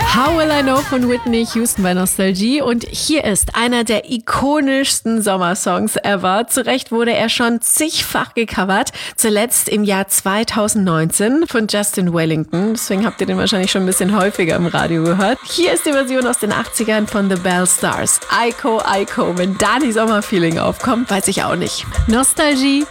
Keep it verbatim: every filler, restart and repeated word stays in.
How Will I Know von Whitney Houston bei Nostalgie. Und hier ist einer der ikonischsten Sommersongs ever. Zu Recht wurde er schon zigfach gecovert. Zuletzt im Jahr zweitausendneunzehn von Justin Wellington. Deswegen habt ihr den wahrscheinlich schon ein bisschen häufiger im Radio gehört. Hier ist die Version aus den achtzigern von The Bell Stars. Aiko, Aiko. Wenn da die Sommerfeeling aufkommt, weiß ich auch nicht. Nostalgie